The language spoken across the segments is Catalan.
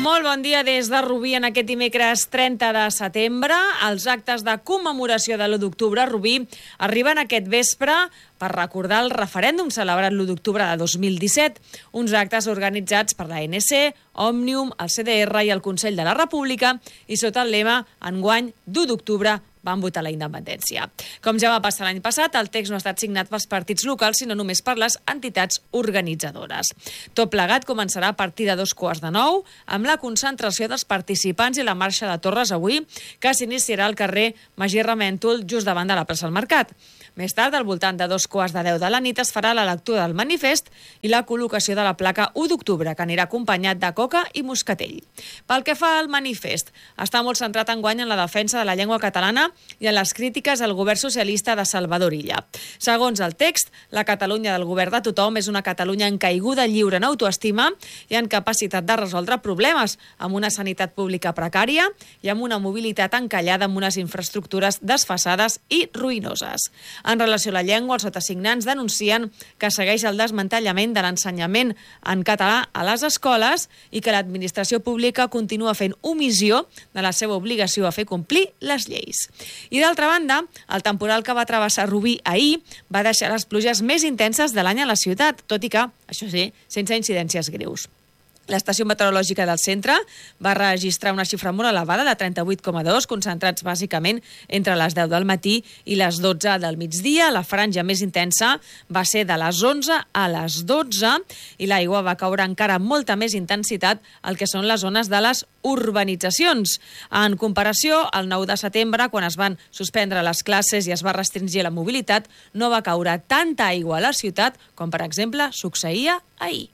Molt bon dia des de Rubí en aquest dimecres 30 de setembre. Els actes de commemoració de l'1 d'octubre a Rubí arriben aquest vespre per recordar el referèndum celebrat l'1 d'octubre de 2017. Uns actes organitzats per l'ANC, Òmnium, el CDR i el Consell de la República i sota el lema "Enguany, 1 d'octubre, van votar la independència". Com ja va passar l'any passat, el text no ha estat signat pels partits locals, sinó només per les entitats organitzadores. Tot plegat començarà a partir de 8:45, amb la concentració dels participants i la marxa de Torres avui, que s'iniciarà al carrer Magí Ramèntol, just davant de la plaça del Mercat. Més tard, al voltant de 9:45 de la nit, es farà la lectura del manifest i la col·locació de la placa 1 d'octubre, que anirà acompanyat de coca i moscatell. Pel que fa al manifest, està molt centrat enguany en la defensa de la llengua catalana i en les crítiques al govern socialista de Salvador Illa. Segons el text, la Catalunya del govern de tothom és una Catalunya en caiguda lliure en autoestima i en capacitat de resoldre problemes, amb una sanitat pública precària i amb una mobilitat encallada amb unes infraestructures desfasades i ruïnoses. En relació a la llengua, els sotasignants denuncien que segueix el desmantellament de l'ensenyament en català a les escoles i que l'administració pública continua fent omissió de la seva obligació a fer complir les lleis. I d'altra banda, el temporal que va travessar Rubí ahir va deixar les pluges més intenses de l'any a la ciutat, tot i que, això sí, sense incidències greus. L'estació meteorològica del centre va registrar una xifra molt elevada de 38,2, concentrats bàsicament entre les 10 del matí i les 12 del migdia. La franja més intensa va ser de les 11 a les 12 i l'aigua va caure encara amb molta més intensitat al que són les zones de les urbanitzacions. En comparació, el 9 de setembre, quan es van suspendre les classes i es va restringir la mobilitat, no va caure tanta aigua a la ciutat com, per exemple, succeïa ahir.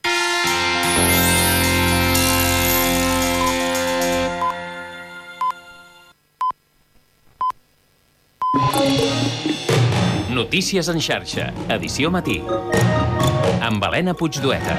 Notícies en xarxa, edició matí. Amb Helena Puigdueta.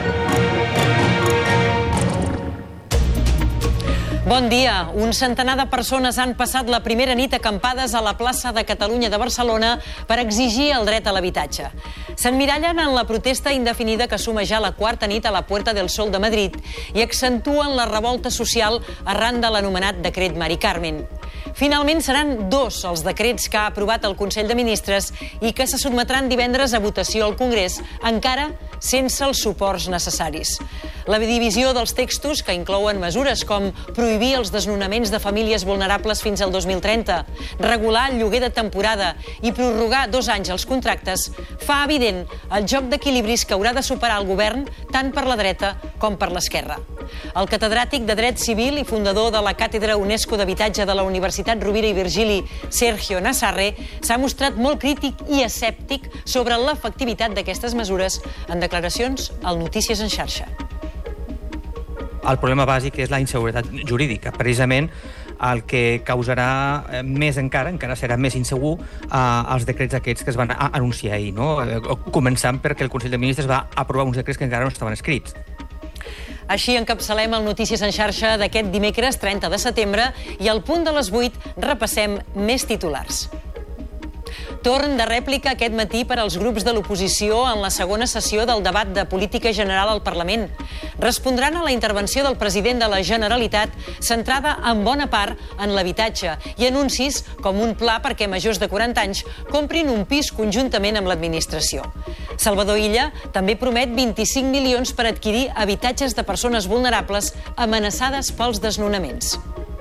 Bon dia. Un centenar de persones han passat la primera nit acampades a la plaça de Catalunya de Barcelona per exigir el dret a l'habitatge. S'emmirallen en la protesta indefinida que suma ja la quarta nit a la Puerta del Sol de Madrid i accentuen la revolta social arran de l'anomenat decret Mari Carmen. Finalment seran 2 els decrets que ha aprovat el Consell de Ministres i que se sotmetran divendres a votació al Congrés, encara sense els suports necessaris. La divisió dels textos, que inclouen mesures com prohibir els desnonaments de famílies vulnerables fins al 2030, regular el lloguer de temporada i prorrogar 2 anys els contractes, fa evident el joc d'equilibris que haurà de superar el govern tant per la dreta com per l'esquerra. El catedràtic de Dret Civil i fundador de la Càtedra UNESCO d'Habitatge de la Universitat Rovira i Virgili, Sergio Nassarre, s'ha mostrat molt crític i escèptic sobre l'efectivitat d'aquestes mesures en declaracions al Notícies en xarxa. El problema bàsic és la inseguretat jurídica. Precisament el que causarà més encara serà més insegur els decrets aquests que es van anunciar ahir, no? Començant perquè el Consell de Ministres va aprovar uns decrets que encara no estaven escrits. Així encapçalem el Notícies en xarxa d'aquest dimecres 30 de setembre i al punt de les 8 repassem més titulars. Torn de rèplica aquest matí per als grups de l'oposició en la segona sessió del debat de política general al Parlament. Respondran a la intervenció del president de la Generalitat centrada en bona part en l'habitatge i anuncis com un pla perquè majors de 40 anys comprin un pis conjuntament amb l'administració. Salvador Illa també promet 25 milions per adquirir habitatges de persones vulnerables amenaçades pels desnonaments.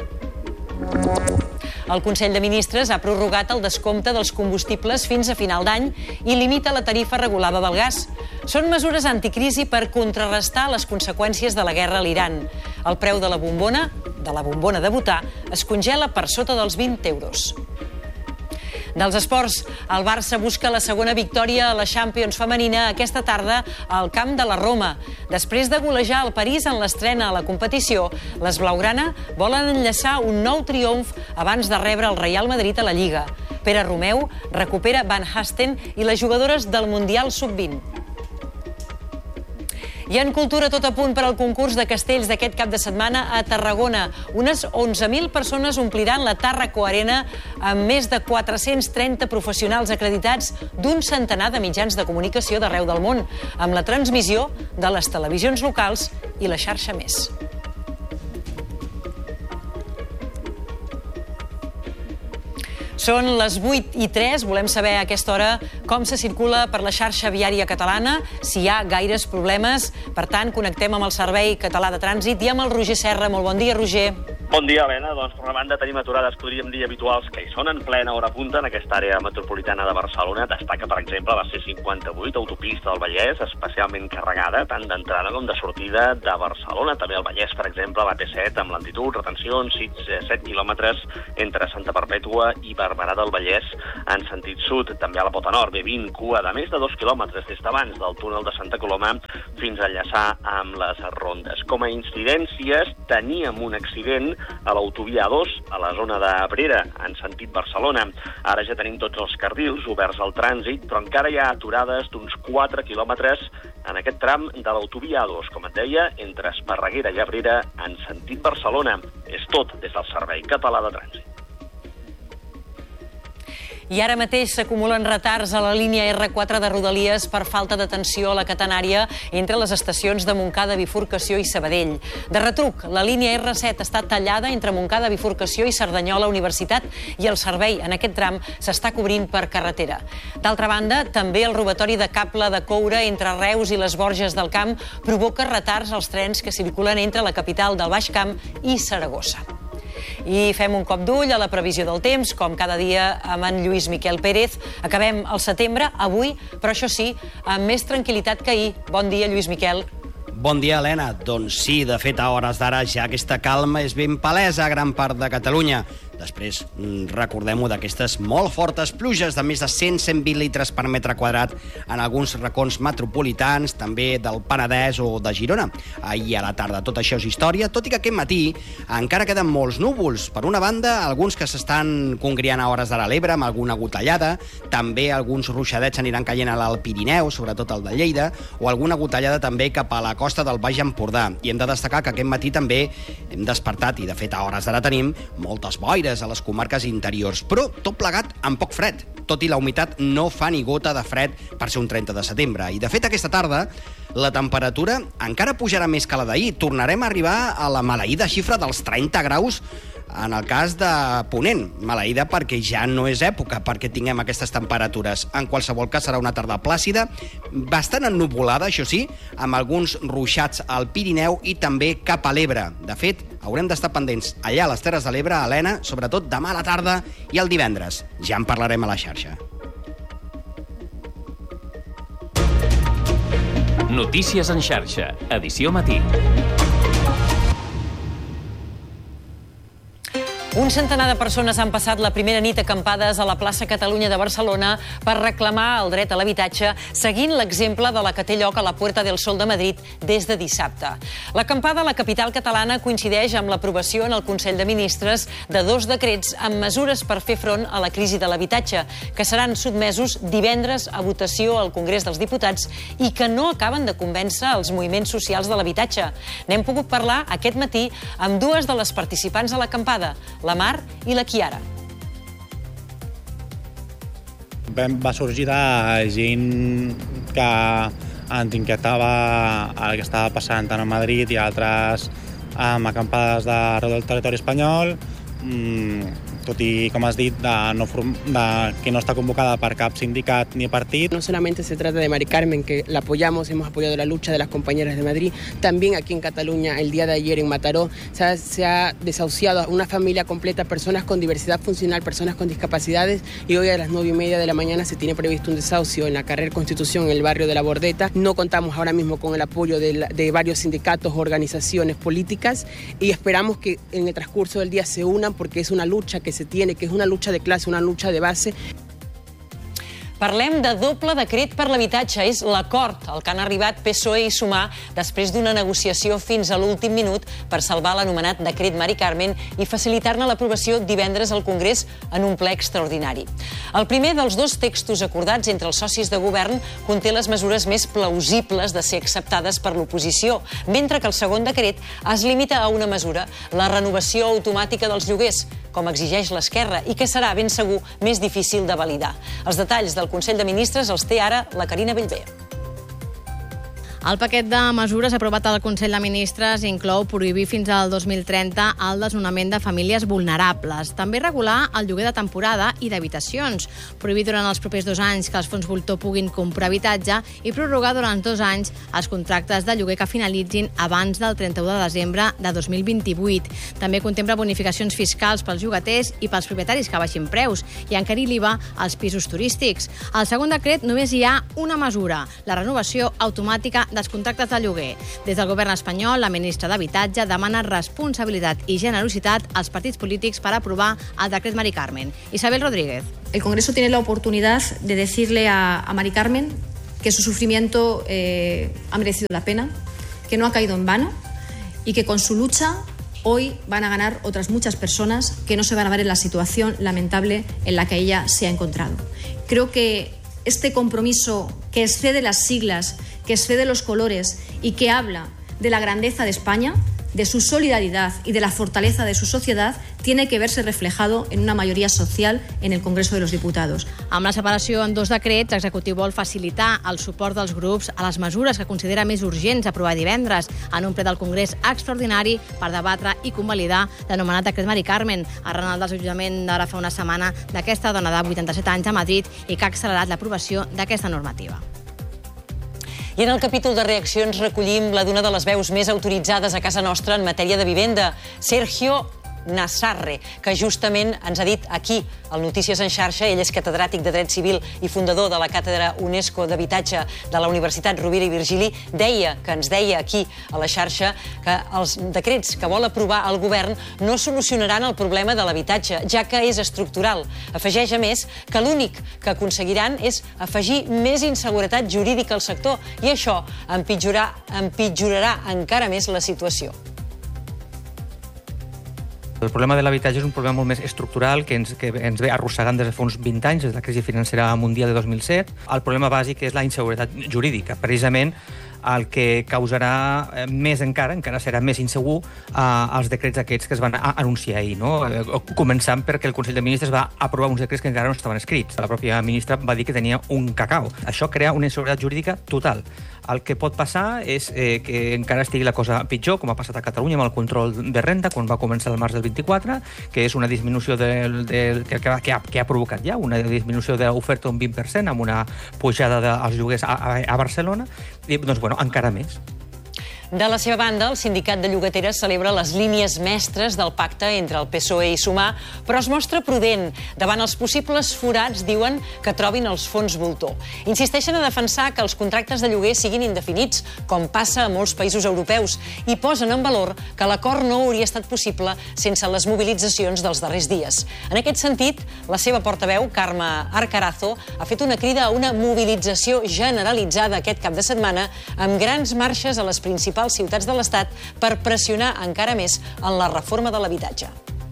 El Consell de Ministres ha prorrogat el descompte dels combustibles fins a final d'any i limita la tarifa regulada del gas. Són mesures anticrisi per contrarrestar les conseqüències de la guerra a l'Iran. El preu de la bombona de votar es congela per sota dels 20 euros. Dels esports, el Barça busca la segona victòria a la Champions femenina aquesta tarda al camp de la Roma. Després de golejar el París en l'estrena a la competició, les blaugrana volen enllaçar un nou triomf abans de rebre el Real Madrid a la Lliga. Pere Romeu recupera Van Hasten i les jugadores del Mundial Sub-20. I en cultura, tot a punt per al concurs de castells d'aquest cap de setmana a Tarragona. Unes 11.000 persones ompliran la Tàrraco Arena amb més de 430 professionals acreditats d'un centenar de mitjans de comunicació d'arreu del món, amb la transmissió de les televisions locals i la xarxa Més. Són les 8:03, volem saber a aquesta hora com se circula per la xarxa viària catalana, si hi ha gaires problemes. Per tant, connectem amb el Servei Català de Trànsit i amb el Roger Serra. Molt bon dia, Roger. Bon dia, Helena. Doncs, per una banda, tenim aturades, podríem dir, habituals que hi són en plena hora punta en aquesta àrea metropolitana de Barcelona. Destaca, per exemple, la C58, autopista del Vallès, especialment carregada, tant d'entrada com de sortida de Barcelona. També el Vallès, per exemple, la T7, amb lentitud, retencions, 7 quilòmetres entre Santa Perpètua i Barberà del Vallès en sentit sud. També a la Pota Nord, B20, cua de més de 2 quilòmetres des d'abans del túnel de Santa Coloma fins a enllaçar amb les rondes. Com a incidències, teníem un accident a l'autovia A2, a la zona d'Abrera, en sentit Barcelona. Ara ja tenim tots els carrils oberts al trànsit, però encara hi ha aturades d'uns 4 quilòmetres en aquest tram de l'autovia A2, com et deia, entre Esparreguera i Abrera, en sentit Barcelona. És tot des del Servei Català de Trànsit. I ara mateix s'acumulen retards a la línia R4 de Rodalies per falta d'atenció a la catenària entre les estacions de Montcada, Bifurcació i Sabadell. De retruc, la línia R7 està tallada entre Montcada, Bifurcació i Cerdanyola Universitat i el servei en aquest tram s'està cobrint per carretera. D'altra banda, també el robatori de cable de coure entre Reus i les Borges del Camp provoca retards als trens que circulen entre la capital del Baix Camp i Saragossa. I fem un cop d'ull a la previsió del temps, com cada dia amb en Lluís Miquel Pérez. Acabem el setembre, avui, però això sí, amb més tranquil·litat que ahir. Bon dia, Lluís Miquel. Bon dia, Helena. Doncs sí, de fet, a hores d'ara ja aquesta calma és ben palesa a gran part de Catalunya. Després, recordem-ho, d'aquestes molt fortes pluges de més de 100-120 litres per metre quadrat en alguns racons metropolitans, també del Penedès o de Girona. Ahir a la tarda tot això és història, tot i que aquest matí encara queden molts núvols. Per una banda, alguns que s'estan congriant a hores d'ara a l'Ebre, amb alguna gotellada, també alguns ruixadets aniran caient a l'Alt Pirineu, sobretot el de Lleida, o alguna gotellada també cap a la costa del Baix Empordà. I hem de destacar que aquest matí també hem despertat, i de fet a hores d'ara tenim moltes boires a les comarques interiors, però tot plegat amb poc fred, tot i la humitat no fa ni gota de fred per ser un 30 de setembre. I de fet aquesta tarda la temperatura encara pujarà més que la d'ahir. Tornarem a arribar a la maleïda xifra dels 30 graus en el cas de Ponent. Maleïda perquè ja no és època perquè tinguem aquestes temperatures. En qualsevol cas serà una tarda plàcida, bastant ennuvolada, això sí, amb alguns ruixats al Pirineu i també cap a l'Ebre. De fet, haurem d'estar pendents allà a les Terres de l'Ebre, Helena, sobretot demà a la tarda i el divendres. Ja en parlarem a la xarxa. Notícies en xarxa, edició matí. Un centenar de persones han passat la primera nit acampades a la plaça Catalunya de Barcelona per reclamar el dret a l'habitatge, seguint l'exemple de la que té lloc a la Puerta del Sol de Madrid des de dissabte. L'acampada a la capital catalana coincideix amb l'aprovació en el Consell de Ministres de 2 decrets amb mesures per fer front a la crisi de l'habitatge, que seran sotmesos divendres a votació al Congrés dels Diputats i que no acaben de convèncer els moviments socials de l'habitatge. N'hem pogut parlar aquest matí amb dues de les participants a l'acampada, la Mar i la Chiara. Va sorgir de gent que ens inquietava el que estava passant tant a Madrid i altres acampades d'arreu del territori espanyol, tot i, com has dit, que no está convocada por cap sindicat ni partit. No solamente se trata de Mari Carmen, que la apoyamos, hemos apoyado la lucha de las compañeras de Madrid, también aquí en Cataluña, el día de ayer en Mataró, se ha desahuciado a una familia completa, personas con diversidad funcional, personas con discapacidades, y hoy a las 9:30 de la mañana se tiene previsto un desahucio en la carrera Constitución, en el barrio de La Bordeta. No contamos ahora mismo con el apoyo de varios sindicatos, organizaciones políticas, y esperamos que en el transcurso del día se unan, porque es una lucha que se tiene, que es una lucha de clase, una lucha de base. Parlem de doble decret per l'habitatge. És l'acord al que han arribat PSOE i Sumar després d'una negociació fins a l'últim minut per salvar l'anomenat decret Mari Carmen i facilitar-ne l'aprovació divendres al Congrés en un ple extraordinari. El primer dels dos textos acordats entre els socis de govern conté les mesures més plausibles de ser acceptades per l'oposició, mentre que el segon decret es limita a una mesura, la renovació automàtica dels lloguers, com exigeix l'Esquerra, i que serà ben segur més difícil de validar. Els detalls del Consell de Ministres els té ara la Carina Bellver. El paquet de mesures aprovat al Consell de Ministres inclou prohibir fins al 2030 el desnonament de famílies vulnerables. També regular el lloguer de temporada i d'habitacions. Prohibir durant els propers 2 anys que els fons voltor puguin comprar habitatge i prorrogar durant 2 anys els contractes de lloguer que finalitzin abans del 31 de desembre de 2028. També contempla bonificacions fiscals pels llogaters i pels propietaris que baixin preus i encarir l'IVA als pisos turístics. Al segon decret només hi ha una mesura, la renovació automàtica dels contractes de lloguer. Des del govern espanyol, la ministra d'Habitatge demana responsabilitat i generositat als partits polítics per aprovar el decret Mari Carmen. Isabel Rodríguez. El Congreso tiene la oportunidad de decirle a Mari Carmen que su sufrimiento ha merecido la pena, que no ha caído en vano y que con su lucha hoy van a ganar otras muchas personas que no se van a ver en la situación lamentable en la que ella se ha encontrado. Creo que este compromiso que excede las siglas, que excede los colores y que habla de la grandeza de España, de su solidaridad y de la fortaleza de su sociedad, tiene que verse reflejado en una mayoría social en el Congreso de los Diputados. Amb la separació en 2 decrets, l'executiu vol facilitar el suport dels grups a les mesures que considera més urgents aprovar divendres en un ple del Congrés extraordinari per debatre i convalidar l'anomenat decret Mari Carmen, arran del desallotjament d'ara fa una setmana d'aquesta dona de 87 anys a Madrid i que ha accelerat l'aprovació d'aquesta normativa. I en el capítol de reaccions recollim la d'una de les veus més autoritzades a casa nostra en matèria de vivenda, Sergio Nassarre, que justament ens ha dit aquí, al Notícies en xarxa. Ell és catedràtic de Dret Civil i fundador de la Càtedra UNESCO d'Habitatge de la Universitat Rovira i Virgili. Ens deia aquí, a la xarxa, que els decrets que vol aprovar el govern no solucionaran el problema de l'habitatge, ja que és estructural. Afegeix, a més, que l'únic que aconseguiran és afegir més inseguretat jurídica al sector i això empitjorarà encara més la situació. El problema de l'habitatge és un problema molt més estructural que ens ve arrossegant des de fa uns 20 anys, des de la crisi financera mundial de 2007. El problema bàsic és la inseguretat jurídica. Precisament el que causarà més encara serà més insegur els decrets aquests que es van anunciar ahir, no? Començant perquè el Consell de Ministres va aprovar uns decrets que encara no estaven escrits. La pròpia ministra va dir que tenia un cacao. Això crea una inseguretat jurídica total. El que pot passar és que encara estigui la cosa pitjor, com ha passat a Catalunya amb el control de renda, quan va començar el març del 24, que és una disminució que ha provocat ja una disminució de l'oferta d'un 20%, amb una pujada dels lloguers a Barcelona, i doncs, bueno, encara més. De la seva banda, el sindicat de llogateres celebra les línies mestres del pacte entre el PSOE i Sumar, però es mostra prudent davant els possibles forats, diuen, que trobin els fons voltor. Insisteixen a defensar que els contractes de lloguer siguin indefinits, com passa a molts països europeus, i posen en valor que l'acord no hauria estat possible sense les mobilitzacions dels darrers dies. En aquest sentit, la seva portaveu, Carme Arcarazo, ha fet una crida a una mobilització generalitzada aquest cap de setmana amb grans marxes a les principals ciutats de l'Estat per pressionar encara més en la reforma de l'habitatge.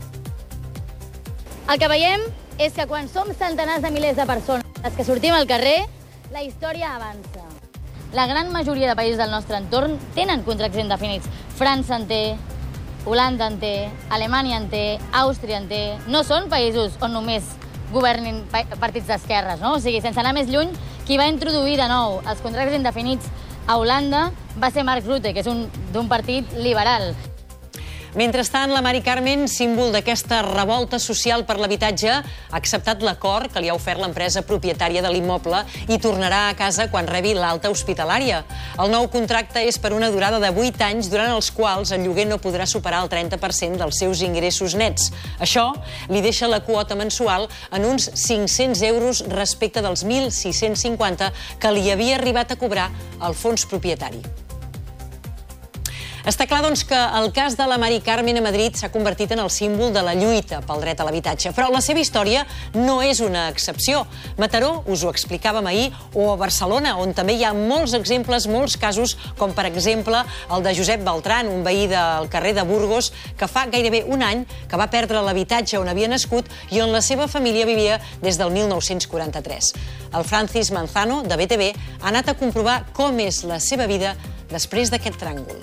El que veiem és que quan som centenars de milers de persones les que sortim al carrer, la història avança. La gran majoria de països del nostre entorn tenen contractes indefinits. França en té, Holanda en té, Alemanya en té, Àustria en té. No són països on només governin partits d'esquerres, no? O sigui, sense anar més lluny, qui va introduir de nou els contractes indefinits a Holanda va ser Mark Rutte, que és d'un partit liberal. Mentrestant, la Mari Carmen, símbol d'aquesta revolta social per l'habitatge, ha acceptat l'acord que li ha ofert l'empresa propietària de l'immoble i tornarà a casa quan rebi l'alta hospitalària. El nou contracte és per una durada de 8 anys, durant els quals el lloguer no podrà superar el 30% dels seus ingressos nets. Això li deixa la quota mensual en uns 500 euros respecte dels 1.650 que li havia arribat a cobrar el fons propietari. Està clar, doncs, que el cas de la Mari Carmen a Madrid s'ha convertit en el símbol de la lluita pel dret a l'habitatge. Però la seva història no és una excepció. Mataró, us ho explicàvem ahir, o a Barcelona, on també hi ha molts exemples, molts casos, com per exemple el de Josep Beltran, un veí del carrer de Burgos, que fa gairebé un any que va perdre l'habitatge on havia nascut i on la seva família vivia des del 1943. El Francis Manzano, de BTV, ha anat a comprovar com és la seva vida després d'aquest tràngol.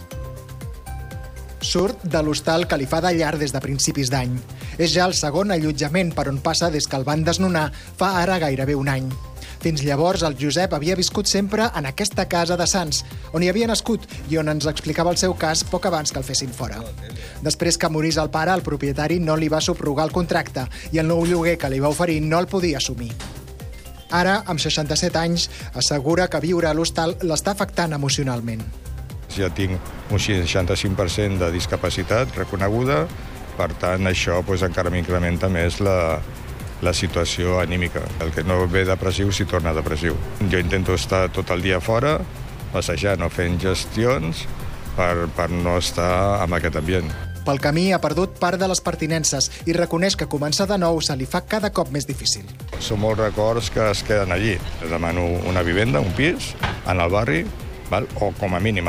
Surt de l'hostal que li fa de llar des de principis d'any. És ja el segon allotjament per on passa des que el van desnonar fa ara gairebé un any. Fins llavors, el Josep havia viscut sempre en aquesta casa de Sants, on hi havia nascut i on ens explicava el seu cas poc abans que el fessin fora. Després que morís el pare, el propietari no li va subrogar el contracte i el nou lloguer que li va oferir no el podia assumir. Ara, amb 67 anys, assegura que viure a l'hostal l'està afectant emocionalment. Ja tinc un 65% de discapacitat reconeguda, per tant, això encara m'incrementa més la situació anímica. El que no ve depressiu s'hi torna depressiu. Jo intento estar tot el dia fora, passejant o fent gestions, per no estar en aquest ambient. Pel camí ha perdut part de les pertinences i reconeix que començar de nou se li fa cada cop més difícil. Són molts records que es queden allí. Demano una vivenda, un pis, en el barri, o com a mínim